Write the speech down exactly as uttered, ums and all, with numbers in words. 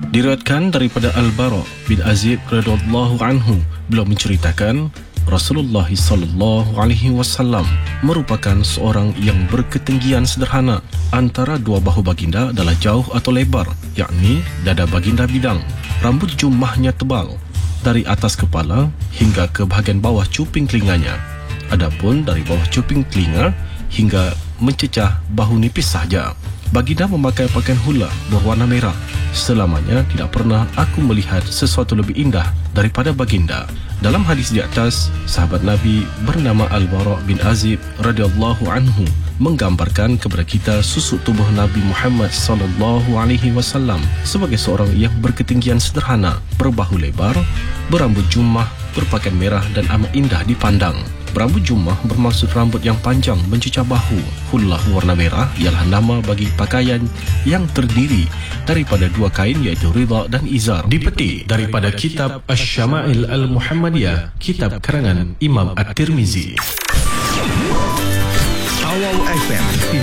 Diriwayatkan daripada Al-Bara bin Azib radhiyallahu anhu, beliau menceritakan Rasulullah sallallahu alaihi wasallam merupakan seorang yang berketinggian sederhana. Antara dua bahu baginda adalah jauh atau lebar, yakni dada baginda bidang. Rambut jumahnya tebal dari atas kepala hingga ke bahagian bawah cuping telinganya. Adapun dari bawah cuping telinga hingga mencecah bahu nipis sahaja. Baginda memakai pakaian hula berwarna merah. Selamanya tidak pernah aku melihat sesuatu lebih indah daripada baginda. Dalam hadis di atas, sahabat Nabi bernama Al-Bara bin Azib radhiyallahu anhu menggambarkan kepada kita susuk tubuh Nabi Muhammad sallallahu alaihi wasallam sebagai seorang yang berketinggian sederhana, berbahu lebar, berambut jumah, berpakaian merah dan amat indah dipandang. Berambut jumah bermaksud rambut yang panjang mencecah bahu. Hullah warna merah ialah nama bagi pakaian yang terdiri daripada dua kain, iaitu ridha dan izar. Dipetik daripada kitab Asy-Syama'il Al-Muhammadiyah, kitab karangan Imam At-Tirmizi. Awal F M